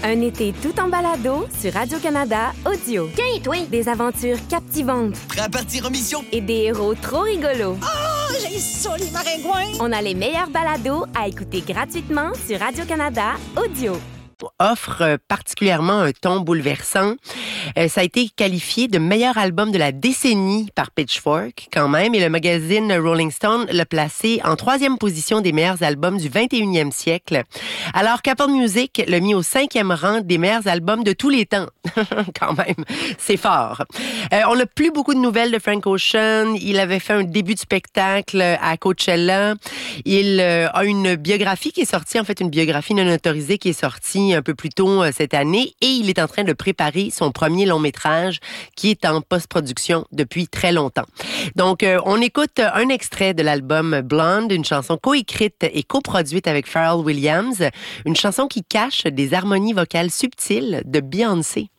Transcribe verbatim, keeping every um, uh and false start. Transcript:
Un été tout en balado sur Radio-Canada Audio. Tiens, toi! Des aventures captivantes. Prêt à partir en mission? Et des héros trop rigolos. Oh, j'ai ça, les maringouins! On a les meilleurs balados à écouter gratuitement sur Radio-Canada Audio. Offre particulièrement un ton bouleversant. Euh, ça a été qualifié de meilleur album de la décennie par Pitchfork, quand même, et le magazine Rolling Stone l'a placé en troisième position des meilleurs albums du vingt et unième siècle, alors qu'Apple Music l'a mis au cinquième rang des meilleurs albums de tous les temps. Quand même, c'est fort. Euh, on n'a plus beaucoup de nouvelles de Frank Ocean. Il avait fait un début de spectacle à Coachella. Il euh, a une biographie qui est sortie, en fait, une biographie non autorisée qui est sortie un peu plus tôt euh, cette année, et il est en train de préparer son premier long métrage qui est en post-production depuis très longtemps. Donc, euh, on écoute un extrait de l'album Blonde, une chanson coécrite et coproduite avec Pharrell Williams, une chanson qui cache des harmonies vocales subtiles de Beyoncé.